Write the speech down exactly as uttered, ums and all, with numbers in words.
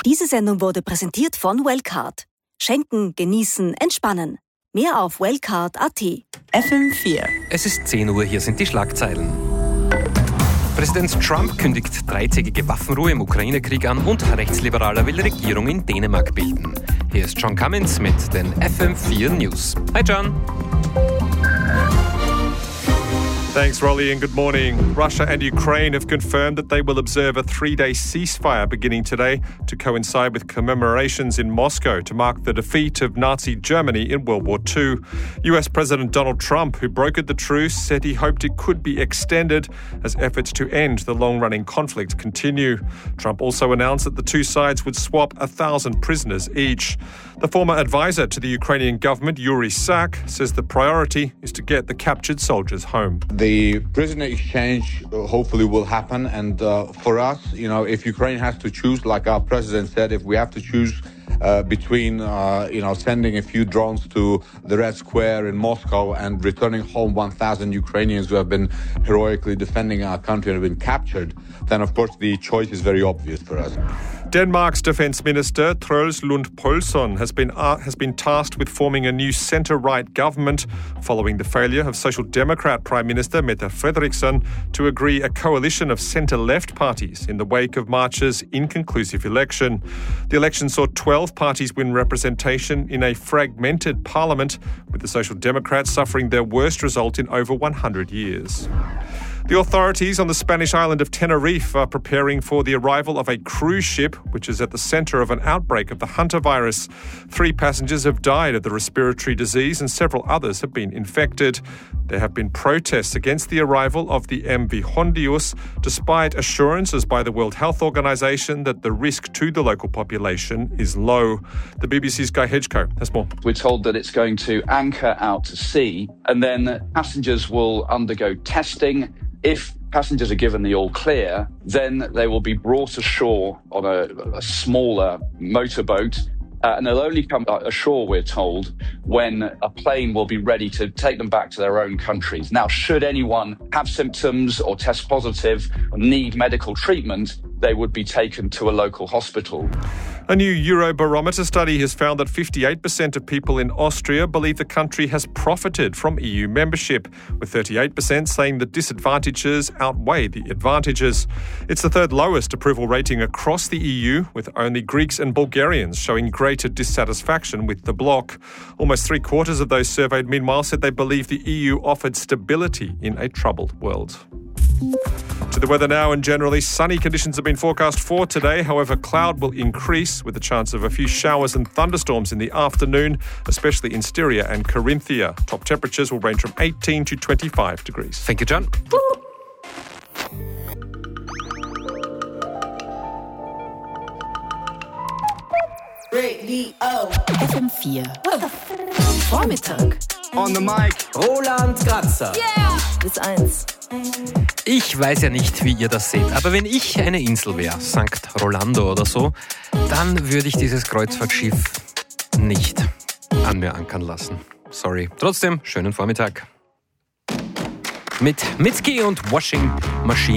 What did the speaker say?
Diese Sendung wurde präsentiert von Wellcard. Schenken, genießen, entspannen. Mehr auf wellcard punkt at. F M vier. Es ist zehn Uhr, hier sind die Schlagzeilen. Präsident Trump kündigt dreitägige Waffenruhe im Ukraine-Krieg an und Rechtsliberaler will Regierung in Dänemark bilden. Hier ist John Cummins mit den F M vier News. Hi John. Thanks, Rolly, and good morning. Russia and Ukraine have confirmed that they will observe a three-day ceasefire beginning today to coincide with commemorations in Moscow to mark the defeat of Nazi Germany in World War Two. U S President Donald Trump, who brokered the truce, said he hoped it could be extended as efforts to end the long-running conflict continue. Trump also announced that the two sides would swap a thousand prisoners each. The former advisor to the Ukrainian government, Yuri Sak, says the priority is to get the captured soldiers home. The prisoner exchange uh, hopefully will happen, and uh, for us, you know, if Ukraine has to choose, like our president said, if we have to choose uh, between, uh, you know, sending a few drones to the Red Square in Moscow and returning home one thousand Ukrainians who have been heroically defending our country and have been captured, then of course the choice is very obvious for us. Denmark's Defence Minister, Troels Lund Poulsen, has been uh, has been tasked with forming a new centre-right government following the failure of Social Democrat Prime Minister Mette Frederiksen to agree a coalition of centre-left parties in the wake of March's inconclusive election. The election saw twelve parties win representation in a fragmented parliament, with the Social Democrats suffering their worst result in over one hundred years. The authorities on the Spanish island of Tenerife are preparing for the arrival of a cruise ship which is at the centre of an outbreak of the Hunter virus. Three passengers have died of the respiratory disease and several others have been infected. There have been protests against the arrival of the M V Hondius, despite assurances by the World Health Organization that the risk to the local population is low. The B B C's Guy Hedgecoe has more. We're told that it's going to anchor out to sea and then passengers will undergo testing. If passengers are given the all clear, then they will be brought ashore on a, a smaller motorboat. Uh, and they'll only come ashore, we're told, when a plane will be ready to take them back to their own countries. Now, should anyone have symptoms or test positive or need medical treatment, they would be taken to a local hospital. A new Eurobarometer study has found that fifty-eight percent of people in Austria believe the country has profited from E U membership, with thirty-eight percent saying the disadvantages outweigh the advantages. It's the third lowest approval rating across the E U, with only Greeks and Bulgarians showing greater dissatisfaction with the bloc. Almost three quarters of those surveyed, meanwhile, said they believe the E U offered stability in a troubled world. To the weather now, and generally sunny conditions have been forecast for today. However, cloud will increase with the chance of a few showers and thunderstorms in the afternoon, especially in Styria and Carinthia. Top temperatures will range from eighteen to twenty-five degrees. Thank you, John. Radio F M vier. Vormittag. On the mic. Roland Kratzer. Yeah. Bis eins. Ich weiß ja nicht, wie ihr das seht, aber wenn ich eine Insel wäre, Sankt Rolando oder so, dann würde ich dieses Kreuzfahrtschiff nicht an mir ankern lassen. Sorry. Trotzdem, schönen Vormittag. Mit Mitski und Washing Machine.